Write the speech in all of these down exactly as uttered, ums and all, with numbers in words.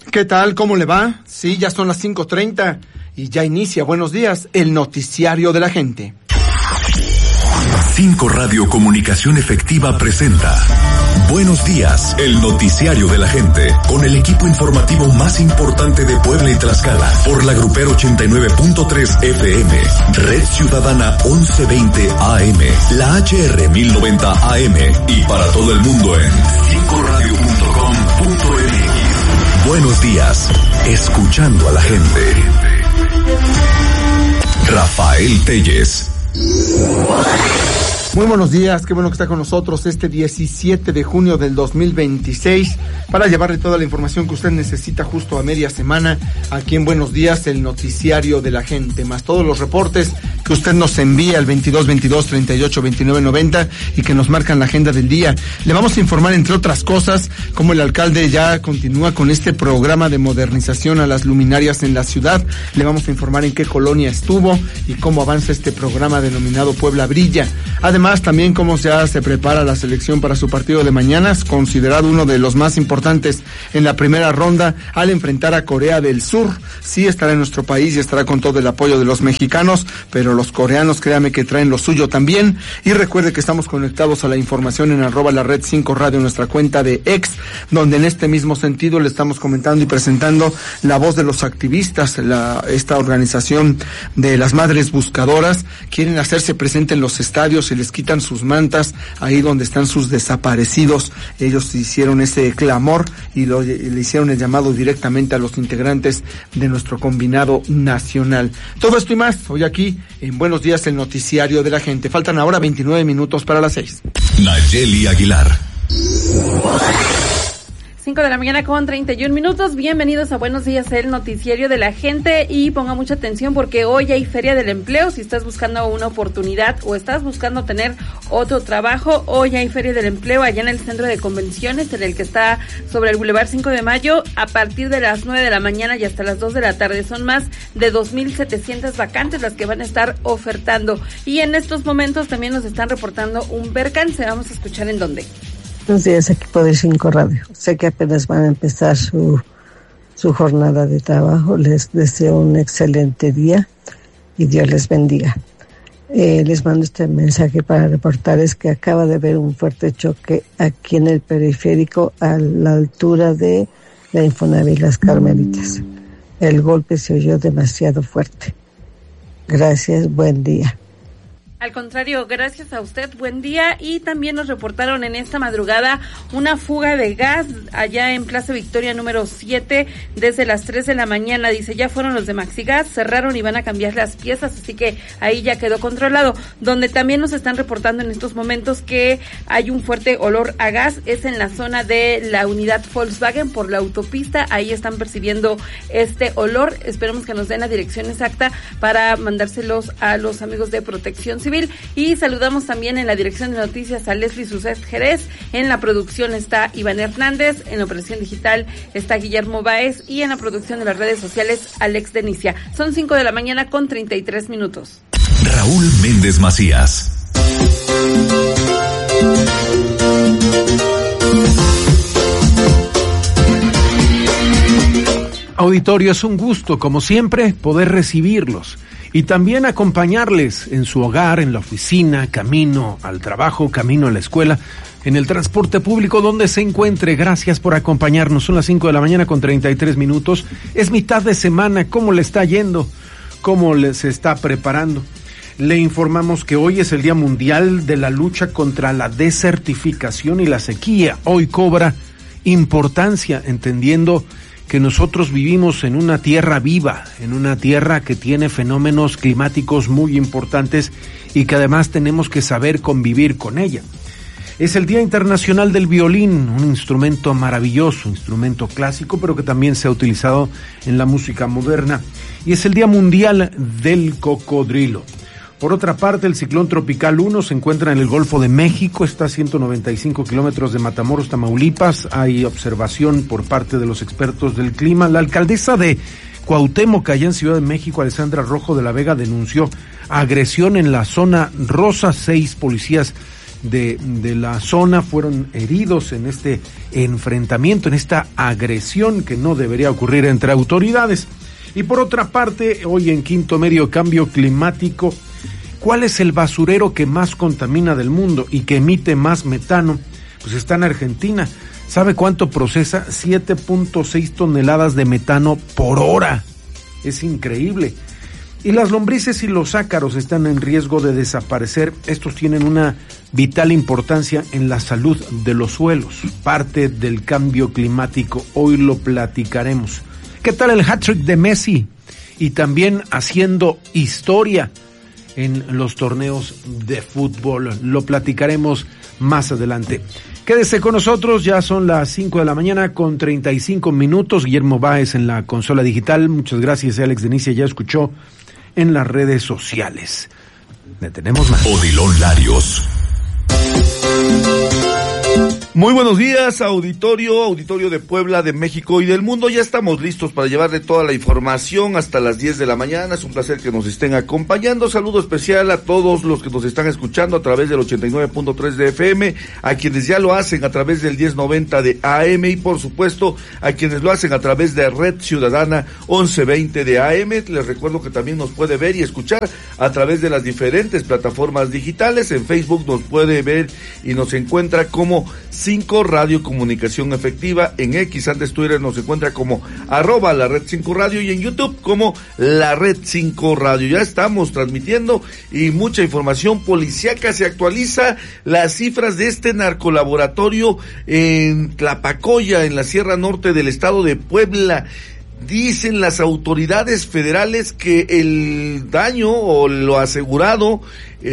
¿Qué tal? ¿Cómo le va? Sí, ya son las cinco treinta y ya inicia, buenos días, el noticiario de la gente. cinco Radio Comunicación Efectiva presenta Buenos días, el noticiario de la gente, con el equipo informativo más importante de Puebla y Tlaxcala, por la Grupero ochenta y nueve punto tres F M, Red Ciudadana once veinte A M, la H R mil noventa A M y para todo el mundo en cinco radio punto com punto m x. Buenos días, escuchando a la gente. Rafael Telles. Muy buenos días, qué bueno que está con nosotros este diecisiete de junio del dos mil veintiséis para llevarle toda la información que usted necesita justo a media semana aquí en Buenos Días, el noticiario de la gente, más todos los reportes que usted nos envía al veintidós veintidós treinta y ocho veintinueve noventa y que nos marcan la agenda del día. Le vamos a informar, entre otras cosas, cómo el alcalde ya continúa con este programa de modernización a las luminarias en la ciudad. Le vamos a informar en qué colonia estuvo y cómo avanza este programa denominado Puebla Brilla. Además, Además, también cómo ya se prepara la selección para su partido de mañana, considerado uno de los más importantes en la primera ronda al enfrentar a Corea del Sur. Sí estará en nuestro país y estará con todo el apoyo de los mexicanos, pero los coreanos, créame que traen lo suyo también. Y recuerde que estamos conectados a la información en arroba la red cinco radio, nuestra cuenta de X, donde en este mismo sentido le estamos comentando y presentando la voz de los activistas. La, esta organización de las madres buscadoras quieren hacerse presente en los estadios y les quitan sus mantas ahí donde están sus desaparecidos. Ellos hicieron ese clamor y lo, le hicieron el llamado directamente a los integrantes de nuestro combinado nacional. Todo esto y más hoy aquí en Buenos Días, el noticiario de la gente. Faltan ahora veintinueve minutos para las seis. Nayeli Aguilar. cinco de la mañana con treinta y un minutos. Bienvenidos a Buenos Días, el noticiario de la gente, y ponga mucha atención porque hoy hay Feria del Empleo. Si estás buscando una oportunidad o estás buscando tener otro trabajo, hoy hay Feria del Empleo allá en el centro de convenciones, en el que está sobre el Boulevard cinco de mayo, a partir de las nueve de la mañana y hasta las dos de la tarde. Son más de dos mil setecientas vacantes las que van a estar ofertando. Y en estos momentos también nos están reportando un percance. Vamos a escuchar en dónde. Buenos días, equipo de cinco Radio. Sé que apenas van a empezar su, su jornada de trabajo. Les deseo un excelente día y Dios les bendiga. Eh, les mando este mensaje para reportarles que acaba de haber un fuerte choque aquí en el periférico a la altura de la Infonavit Las Carmelitas. El golpe se oyó demasiado fuerte. Gracias, buen día. Al contrario, gracias a usted, buen día. Y también nos reportaron en esta madrugada una fuga de gas allá en Plaza Victoria número siete desde las tres de la mañana. Dice, ya fueron los de Maxigas, cerraron y van a cambiar las piezas, así que ahí ya quedó controlado. Donde también nos están reportando en estos momentos que hay un fuerte olor a gas es en la zona de la unidad Volkswagen por la autopista. Ahí están percibiendo este olor. Esperemos que nos den la dirección exacta para mandárselos a los amigos de Protección Civil. Y saludamos también en la dirección de noticias a Leslie Suset Jerez. En la producción está Iván Hernández, en la operación digital está Guillermo Báez y en la producción de las redes sociales Alex Denicia. Son cinco de la mañana con treinta y tres minutos. Raúl Méndez Macías. Auditorio, es un gusto, como siempre, poder recibirlos y también acompañarles en su hogar, en la oficina, camino al trabajo, camino a la escuela, en el transporte público, donde se encuentre. Gracias por acompañarnos. Son las cinco de la mañana con treinta y tres minutos. Es mitad de semana. ¿Cómo le está yendo? ¿Cómo le se está preparando? Le informamos que hoy es el Día Mundial de la Lucha contra la Desertificación y la Sequía. Hoy cobra importancia, entendiendo que nosotros vivimos en una tierra viva, en una tierra que tiene fenómenos climáticos muy importantes y que además tenemos que saber convivir con ella. Es el Día Internacional del Violín, un instrumento maravilloso, instrumento clásico, pero que también se ha utilizado en la música moderna. Y es el Día Mundial del Cocodrilo. Por otra parte, el ciclón tropical uno se encuentra en el Golfo de México, está a ciento noventa y cinco kilómetros de Matamoros, Tamaulipas. Hay observación por parte de los expertos del clima. La alcaldesa de Cuauhtémoc, allá en Ciudad de México, Alessandra Rojo de la Vega, denunció agresión en la zona rosa. Seis policías de, de la zona fueron heridos en este enfrentamiento, en esta agresión que no debería ocurrir entre autoridades. Y por otra parte, hoy en Quinto Medio, cambio climático. ¿Cuál es el basurero que más contamina del mundo y que emite más metano? Pues está en Argentina. ¿Sabe cuánto procesa? siete punto seis toneladas de metano por hora. Es increíble. Y las lombrices y los ácaros están en riesgo de desaparecer. Estos tienen una vital importancia en la salud de los suelos, parte del cambio climático. Hoy lo platicaremos. ¿Qué tal el hat-trick de Messi? Y también haciendo historia en los torneos de fútbol. Lo platicaremos más adelante. Quédese con nosotros, ya son las cinco de la mañana con treinta y cinco minutos. Guillermo Báez en la consola digital. Muchas gracias, Alex Denicia, ya escuchó en las redes sociales. Le tenemos más. Odilon Larios. Muy buenos días, auditorio, auditorio de Puebla, de México y del mundo. Ya estamos listos para llevarle toda la información hasta las diez de la mañana. Es un placer que nos estén acompañando. Saludo especial a todos los que nos están escuchando a través del ochenta y nueve punto tres de F M, a quienes ya lo hacen a través del diez noventa de A M y por supuesto a quienes lo hacen a través de Red Ciudadana once veinte de A M. Les recuerdo que también nos puede ver y escuchar a través de las diferentes plataformas digitales. En Facebook nos puede ver y nos encuentra como cinco Radio Comunicación Efectiva. En X, antes Twitter, nos encuentra como arroba la Red cinco Radio y en YouTube como la Red cinco Radio. Ya estamos transmitiendo y mucha información policíaca. Se actualiza las cifras de este narcolaboratorio en Tlapacoya, en la Sierra Norte del estado de Puebla. Dicen las autoridades federales que el daño o lo asegurado,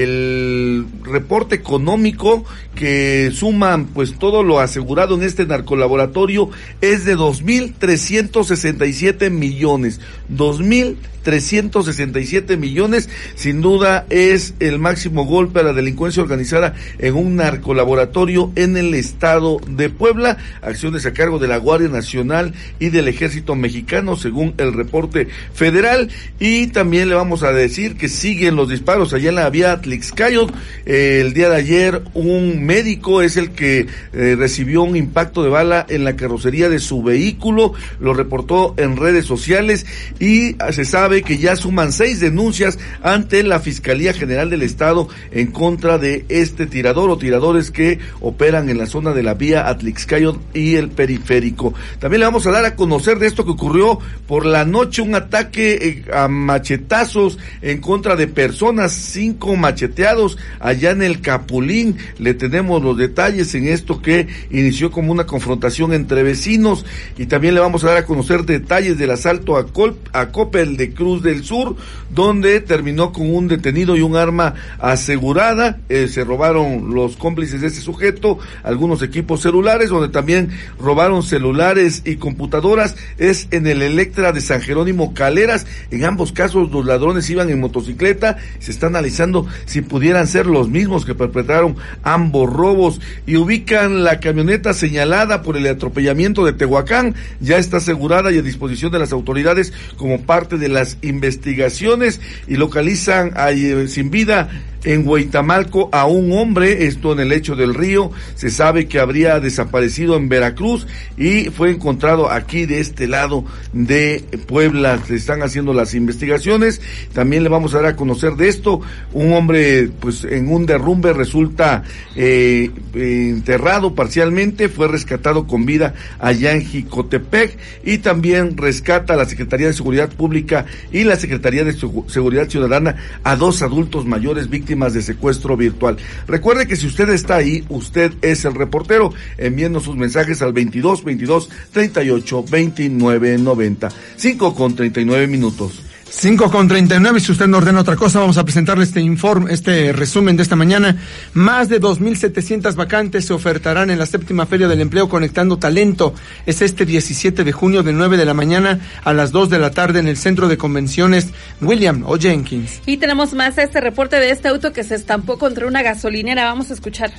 el reporte económico que suman pues todo lo asegurado en este narcolaboratorio es de dos mil trescientos sesenta y siete millones. dos mil trescientos sesenta y siete millones, sin duda es el máximo golpe a la delincuencia organizada en un narcolaboratorio en el estado de Puebla. Acciones a cargo de la Guardia Nacional y del Ejército Mexicano, según el reporte federal. Y también le vamos a decir que siguen los disparos allá en la vía Atlixcayot. Eh, el día de ayer un médico es el que eh, recibió un impacto de bala en la carrocería de su vehículo, lo reportó en redes sociales y se sabe que ya suman seis denuncias ante la Fiscalía General del Estado en contra de este tirador o tiradores que operan en la zona de la vía Atlixcayot y el periférico. También le vamos a dar a conocer de esto que ocurrió por la noche, un ataque eh, a machetazos en contra de personas, cinco macheteados allá en el Capulín. Le tenemos los detalles en esto que inició como una confrontación entre vecinos y también le vamos a dar a conocer detalles del asalto a, Col- a Coppel de Cruz del Sur, donde terminó con un detenido y un arma asegurada. Eh, se robaron los cómplices de ese sujeto algunos equipos celulares, donde también robaron celulares y computadoras. Es en el Electra de San Jerónimo Caleras. En ambos casos los ladrones iban en motocicleta. Se está analizando si pudieran ser los mismos que perpetraron ambos robos y ubican la camioneta señalada por el atropellamiento de Tehuacán. Ya está asegurada y a disposición de las autoridades como parte de las investigaciones y localizan ahí, sin vida en Huitamalco a un hombre, esto en el lecho del río. Se sabe que habría desaparecido en Veracruz y fue encontrado aquí de este lado de Puebla. Se están haciendo las investigaciones. También le vamos a dar a conocer de esto. Un hombre pues en un derrumbe resulta eh, eh, enterrado parcialmente, fue rescatado con vida allá en Jicotepec y también rescata la Secretaría de Seguridad Pública y la Secretaría de Seguridad Ciudadana a dos adultos mayores víctimas de secuestro virtual. Recuerde que si usted está ahí, usted es el reportero, enviando sus mensajes al veintidós veintidós treinta y ocho veintinueve noventa. cinco con treinta y nueve minutos. cinco con treinta y nueve, si usted no ordena otra cosa, vamos a presentarle este informe, este resumen de esta mañana. Más de dos mil setecientas vacantes se ofertarán en la séptima Feria del Empleo Conectando Talento. Es este diecisiete de junio de nueve de la mañana a las dos de la tarde en el Centro de Convenciones William O. Jenkins. Y tenemos más a este reporte de este auto que se estampó contra una gasolinera. Vamos a escuchar.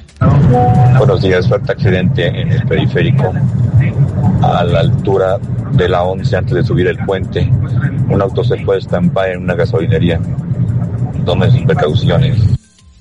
Buenos días, fuerte accidente en el periférico a la altura de la once antes de subir el puente. Un auto se puede estampar en una gasolinería. Tomen sus precauciones.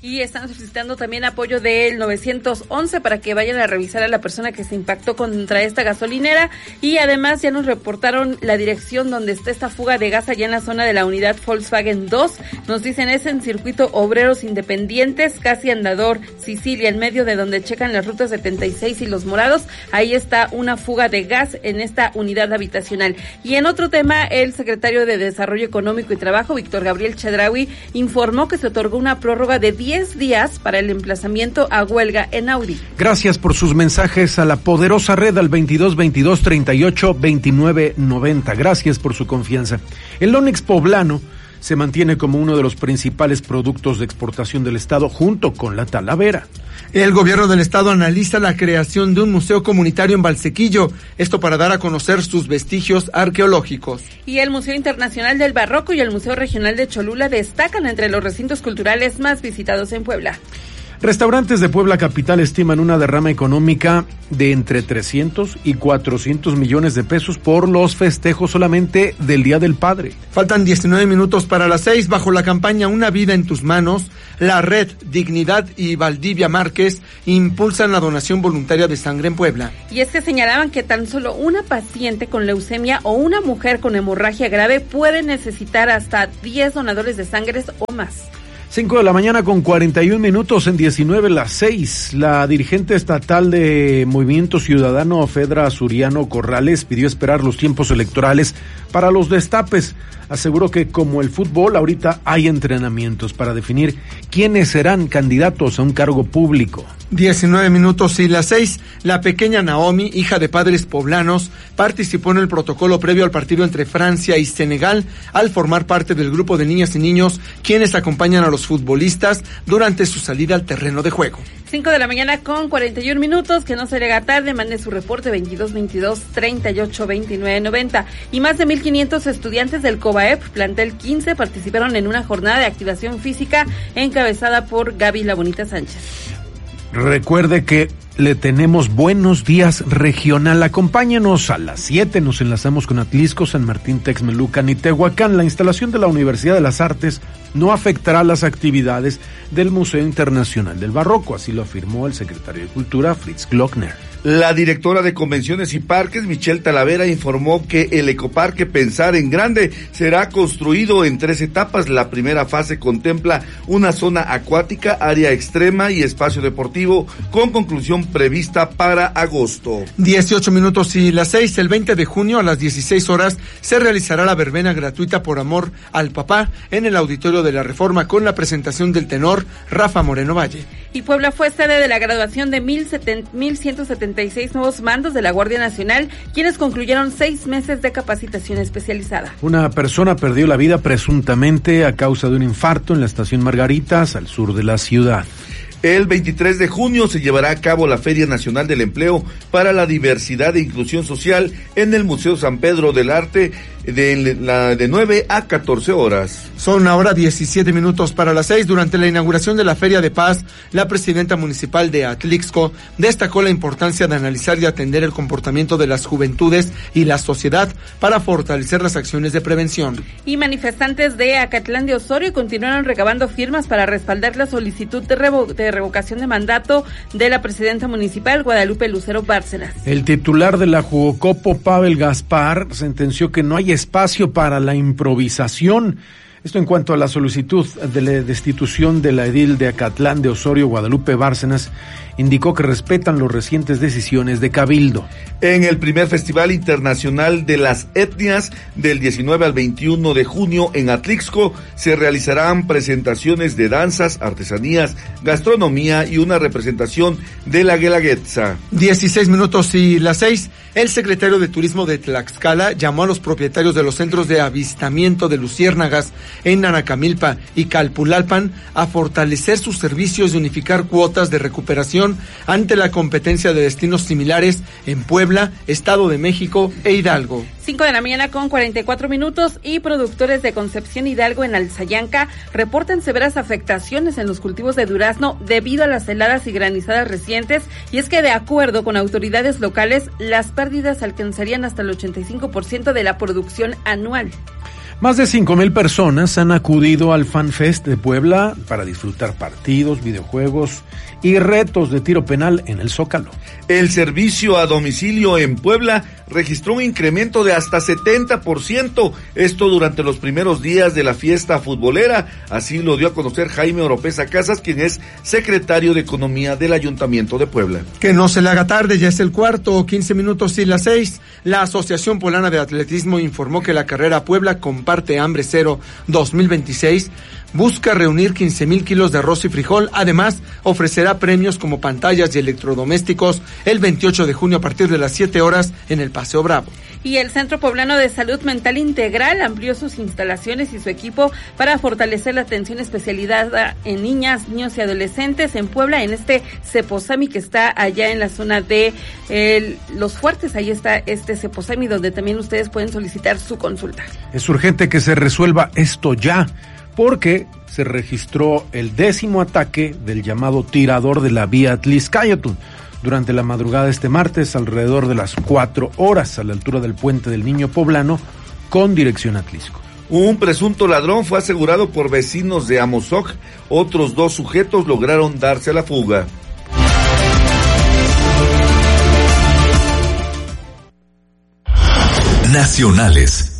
Y están solicitando también apoyo del nueve once para que vayan a revisar a la persona que se impactó contra esta gasolinera. Y además ya nos reportaron la dirección donde está esta fuga de gas allá en la zona de la unidad Volkswagen dos. Nos dicen es en circuito Obreros Independientes, casi Andador, Sicilia, en medio de donde checan las rutas setenta y seis y Los Morados. Ahí está una fuga de gas en esta unidad habitacional. Y en otro tema, el secretario de Desarrollo Económico y Trabajo, Víctor Gabriel Chedraui, informó que se otorgó una prórroga de diez días para el emplazamiento a huelga en Audi. Gracias por sus mensajes a la poderosa red al veintidós veintidós treinta y ocho veintinueve noventa. Gracias por su confianza. El Onix poblano se mantiene como uno de los principales productos de exportación del estado junto con la Talavera. El gobierno del estado analiza la creación de un museo comunitario en Valsequillo, esto para dar a conocer sus vestigios arqueológicos. Y el Museo Internacional del Barroco y el Museo Regional de Cholula destacan entre los recintos culturales más visitados en Puebla. Restaurantes de Puebla Capital estiman una derrama económica de entre trescientos y cuatrocientos millones de pesos por los festejos solamente del Día del Padre. Faltan diecinueve minutos para las seis. Bajo la campaña Una Vida en Tus Manos, la Red Dignidad y Valdivia Márquez impulsan la donación voluntaria de sangre en Puebla. Y es que señalaban que tan solo una paciente con leucemia o una mujer con hemorragia grave puede necesitar hasta diez donadores de sangre o más. Cinco de la mañana con cuarenta y un minutos, en diecinueve las seis. La dirigente estatal de Movimiento Ciudadano, Fedra Suriano Corrales, pidió esperar los tiempos electorales para los destapes. Aseguró que como el fútbol, ahorita hay entrenamientos para definir quiénes serán candidatos a un cargo público. diecinueve minutos y las seis. La pequeña Naomi, hija de padres poblanos, participó en el protocolo previo al partido entre Francia y Senegal al formar parte del grupo de niñas y niños quienes acompañan a los futbolistas durante su salida al terreno de juego. Cinco de la mañana con cuarenta y un minutos, que no se le haga tarde, mande su reporte veintidós veintidós treinta y ocho veintinueve noventa. Y más de mil quinientos estudiantes del COBAEP, plantel quince, participaron en una jornada de activación física encabezada por Gaby La Bonita Sánchez. Recuerde que le tenemos Buenos Días Regional. Acompáñenos a las siete. Nos enlazamos con Atlisco, San Martín, Texmelucan y Tehuacán. La instalación de la Universidad de las Artes no afectará las actividades del Museo Internacional del Barroco, así lo afirmó el secretario de Cultura, Fritz Glockner. La directora de Convenciones y Parques, Michelle Talavera, informó que el ecoparque Pensar en Grande será construido en tres etapas. La primera fase contempla una zona acuática, área extrema y espacio deportivo, con conclusión prevista para agosto. dieciocho minutos y las seis. El veinte de junio a las dieciséis horas se realizará la verbena gratuita por amor al papá en el Auditorio de la Reforma con la presentación del tenor Rafa Moreno Valle. Y Puebla fue sede de la graduación de mil ciento setenta y seis nuevos mandos de la Guardia Nacional, quienes concluyeron seis meses de capacitación especializada. Una persona perdió la vida presuntamente a causa de un infarto en la estación Margaritas, al sur de la ciudad. El veintitrés de junio se llevará a cabo la Feria Nacional del Empleo para la Diversidad e Inclusión Social en el Museo San Pedro del Arte de, la, de nueve a catorce horas. Son ahora diecisiete minutos para las seis. Durante la inauguración de la Feria de Paz, la presidenta municipal de Atlixco destacó la importancia de analizar y atender el comportamiento de las juventudes y la sociedad para fortalecer las acciones de prevención. Y manifestantes de Acatlán de Osorio continuaron recabando firmas para respaldar la solicitud de, revo- de revocación de mandato de la presidenta municipal, Guadalupe Lucero Bárcenas. El titular de la Jugocopo, Pavel Gaspar, sentenció que no hay espacio para la improvisación. Esto en cuanto a la solicitud de la destitución de la edil de Acatlán de Osorio, Guadalupe Bárcenas, indicó que respetan las recientes decisiones de Cabildo. En el primer Festival Internacional de las Etnias, del diecinueve al veintiuno de junio en Atlixco, se realizarán presentaciones de danzas, artesanías, gastronomía y una representación de la Guelaguetza. dieciséis minutos y las seis. El secretario de Turismo de Tlaxcala llamó a los propietarios de los centros de avistamiento de luciérnagas en Nanacamilpa y Calpulalpan a fortalecer sus servicios y unificar cuotas de recuperación ante la competencia de destinos similares en Puebla, Estado de México e Hidalgo. Cinco de la mañana con cuarenta y cuatro minutos y productores de Concepción Hidalgo en Alzayanca reportan severas afectaciones en los cultivos de durazno debido a las heladas y granizadas recientes, y es que de acuerdo con autoridades locales, las pérdidas alcanzarían hasta el ochenta y cinco por ciento de la producción anual. Más de cinco mil personas han acudido al FanFest de Puebla para disfrutar partidos, videojuegos y retos de tiro penal en el Zócalo. El servicio a domicilio en Puebla registró un incremento de hasta setenta por ciento, esto durante los primeros días de la fiesta futbolera. Así lo dio a conocer Jaime Oropesa Casas, quien es secretario de Economía del Ayuntamiento de Puebla. Que no se le haga tarde, ya es el cuarto, quince minutos y las seis. La Asociación Poblana de Atletismo informó que la carrera Puebla Comparte Hambre Cero dos mil veintiséis busca reunir quince mil kilos de arroz y frijol. Además, ofrecerá premios como pantallas y electrodomésticos el veintiocho de junio a partir de las siete horas en el Paseo Bravo. Y el Centro Poblano de Salud Mental Integral amplió sus instalaciones y su equipo para fortalecer la atención especializada en niñas, niños y adolescentes en Puebla, en este Ceposami que está allá en la zona de eh, Los Fuertes. Ahí está este Ceposami donde también ustedes pueden solicitar su consulta. Es urgente que se resuelva esto ya, porque se registró el décimo ataque del llamado tirador de la vía Atlixcayotl durante la madrugada de este martes, alrededor de las cuatro horas, a la altura del Puente del Niño Poblano, con dirección a Atlixco. Un presunto ladrón fue asegurado por vecinos de Amozoc. Otros dos sujetos lograron darse a la fuga. Nacionales.